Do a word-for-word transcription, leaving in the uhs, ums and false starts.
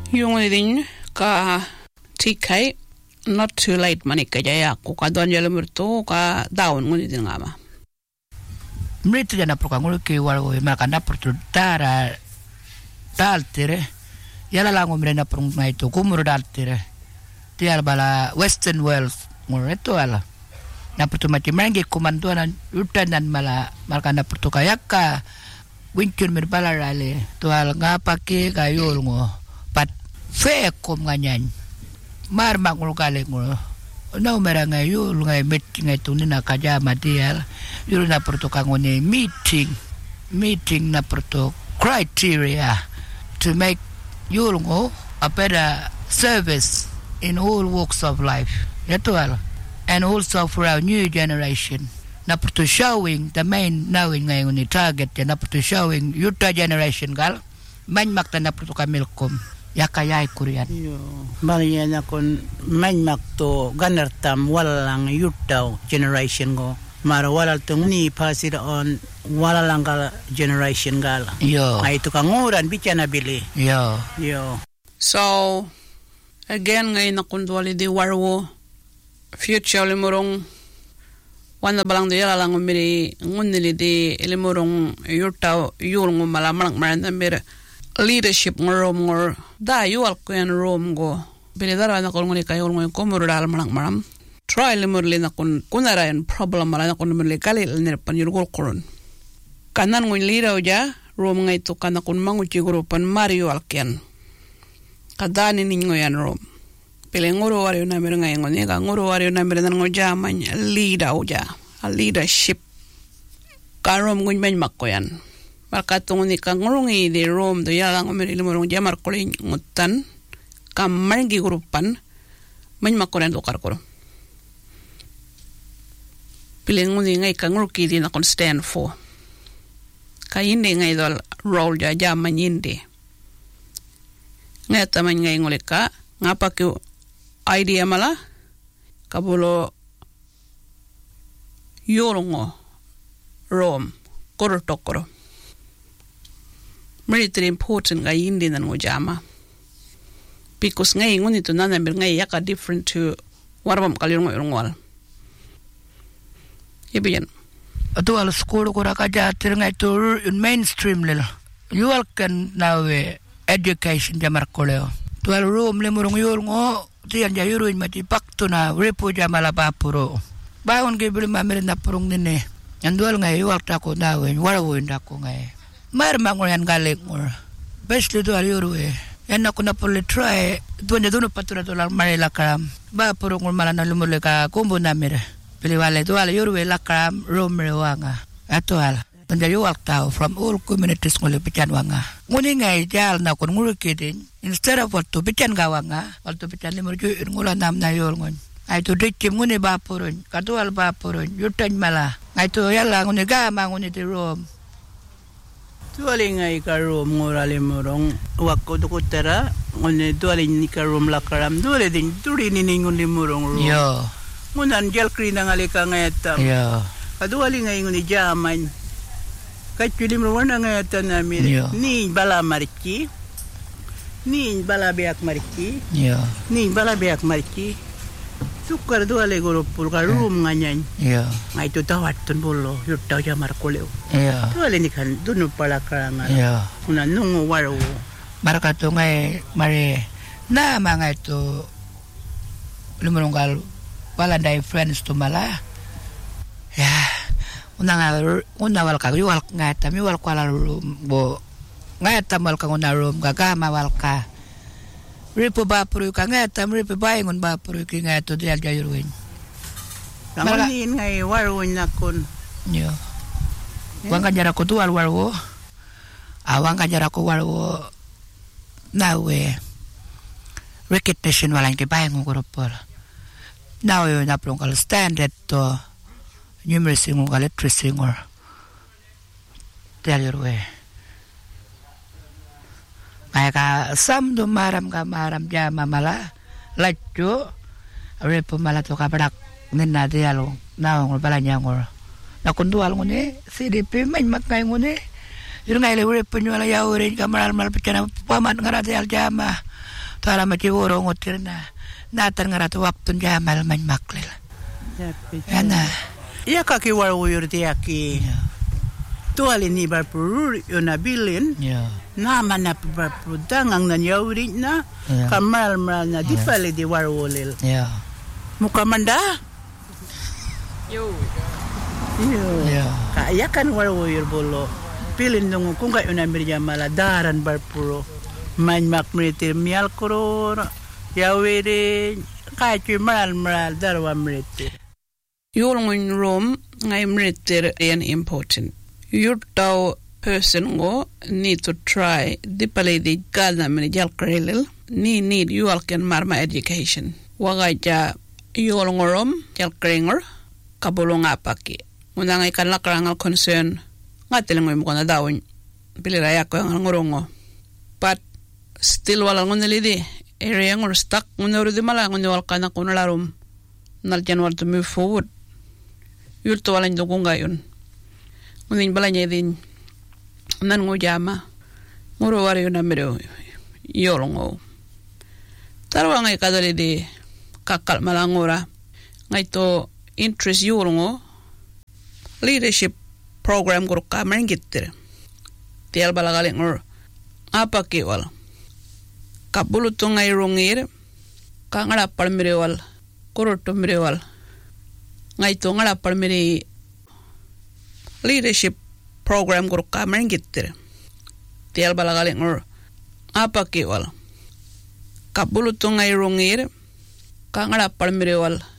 Yung din ka T K not too late manika jaya ko ka don jalo murto ka down ngun din ngama. Mrito jana prokangul ki walo makana portu tara daltere yala lango mrena prong na ito kumuro daltere tial bala western world ngoreto ala na portu mati mangi komando na utanan mala makana portu kayaka wincun mirbala rale to al ngapa ke kayul ngo pat fe kom nganyan mar mangul kale ngo no meranga yul ngai met ngai tunina kaja matial yul na portu kangone meeting meeting na portu criteria to make yul ngo a better service in all walks of life yatual and also for our new generation na portu showing the main knowing ngai ngoni target na portu showing yuta generation gal man makta na portu kamilkom yakayay kurian yo balian akon man makto ganartam walang yuta generation go mara walal tungni pasir on walalang gal generation gal yo ay to kanguran bichana bili yo yo So again ngay nakundwali di warwo future limurong wanda balang di yala lang umiri ngunili di limurong yurta yul ng malamarang maranda mir leadership ngorom ngor da yual ko yan rom go bilidara na ko ngoni kayo ngoni ko murudal marang maram try limurli na kun kunara yan problem mala na kun murli kali nir pan yurgol koron kanan ngon lira uja rom ngay to kana kun manguchi grupan mario alken kadani ningo yan rom pele ngoro wario na mer ngai ngoni ga ngoro wario na mer nan ngoja man leader uja a leadership karom ngun men makoyan maka tungni ka ngorungi de rom do yala ngomer ilmorong jamar kolin ngutan kam mangi grupan men makoran do karkoro pele nguni ngai ka ngurki di na kon stand for ka inde ngai dol role ja jama nyinde ngai taman ngai ngoleka ngapa ke idea mala kabulo yorongo rom koro tokoro very important ga yindi nan ngojama because ngai ngoni to nana ber ngai yaka different to warabam kalirong ngol yebian atu al school ko rakaja tirngai to mainstream lel you all can now education jamar koleo to al room le murung yul ngo tian ja yuruin mati paktuna repo jamala papuro baon ge bil mamere na purung nene andwal ngai you all ta ko nawen warawo ndako ngai mar mangoyan galek ngor besli do al yurue yan ako na pole try tuan do no patura to la marela karam ba purung ngol malana lumule ka kumbo na mere piliwale to al yurue la karam romre wanga atoal tanda yo akta from all communities ngol pican wanga nguni ngai jal na kon ngul kedin instead of to pican gawanga wal to pican le murju ngula nam na yol ngon ai to dikim nguni ba purun katual ba purun yutan mala ai to yalla nguni ga ma nguni de rom tuali ngai ka rom ngorale morong wakko dokotera ngone tuali ni ka rom la karam dole din turi ni ningun le morong rom yo ngunan gel krina ngale ka ngayata yo aduali ngai nguni jaman kachuli mrona ngayata na mi ni bala marki ni bala beak marki yo ni bala beak marki sukar duale goro pulga rum nganyan yo ngai to tawat tun bolo yutta jamar koleo yo duale ni kan dunu pala karanga yo una nungu waro maraka to ngai mare na mangai to lumurungal wala dai friends to mala ya una una wal ka wal ngata mi wal kwala bo ngata mal ka una rum gaga ma wal ka ripo ba puru ka ngata ripo ba ngon ba puru ki ngato dial jayruin Kamani ngai waro nakon yo wanga jara ko tual waro awanga jara ko waro nawe recognition wala ke ba ngon grupor now you na prongkal standard to numeracy ngal literacy ngor dial Maka sam do maram ka maram jama mala lajo repo mala to kabrak nena dialo na ngol balanya ngol na kundual ngone C D P man matkay ngone yun ngai le repo nyala yaure ka maral mal picana paman ngara dial jama Tuala mati woro ngotir na. Natar nga rato waktun jamal man maklil. Yana. Ya kaki warwo yurti aki. Tuali ni barpurur yun nabilin. Yeah. Naman na barpudang ang nanyawri na. Yeah. Kamal-mal na di pali di warwo lil. Yeah. Muka manda. Yo. Yo. Yeah. Kaya kan warwo yurbolo. Pilin nung kung kayo na mirya maladaran barpuro. Man makmriti miyal kuror. Yawiri. Kaya kyu maral-maral darwa mriti. Yolngun rom ngai mritir en important. Yurtaw person go need to try dipale di galna mini jalkrelil ni need yualken marma education. Wagaja yolngorom jalkrenger kabulong apaki. Unangay kan lakrangal concern ngatilangoy mo na dawin piliraya ko ang ngorongo. But still wala ngunilidi area ngor stuck ngunoro di mala ngunwal kana kunalarum naljan wal to move forward. Yurto wala nyo kung gayon. Ngunit bala niya din nan ngujama nguro wari yun na mero yolongo. Tarwa ngay kadali di kakal malangura ngay to interest yolongo leadership program guru kamar gitter. Tial bala galing ngor apa kiwal kabuluto ngay rongir kangarapal mirewal kuruto mirewal ngay to ngarapal mire leadership program guru kamar gitter. Tial bala galing ngor apa kiwal kabuluto ngay rongir kangarapal mirewal